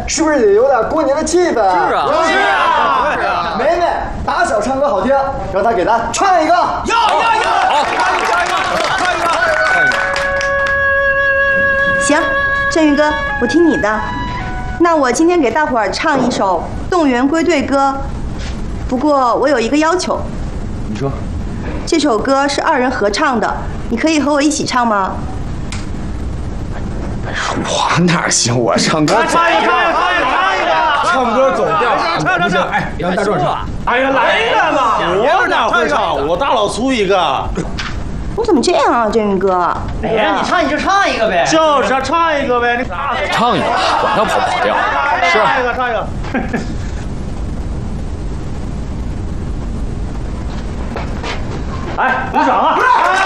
是不是得有点过年的气氛？ 是啊， 是啊。梅梅打小唱歌好听，让她给咱唱一个。 要！ 好， 唱一个。 行，振宇哥，我听你的。那我今天给大伙儿唱一首《动员归队歌》，不过我有一个要求。 你说。 这首歌是2人合唱的，你可以和我一起唱吗？ 我哪行？我唱歌。 唱一个。 唱歌走调。 唱。 哎，让大壮唱。 哎呀，来一个嘛！ 我哪会唱？我大老粗一个。 你怎么这样啊，振宇哥？ 哎呀，你唱你就唱一个呗。 就是唱一个呗，你唱一个，管他跑不跑调。是。 唱一个。 哎，鼓掌啊！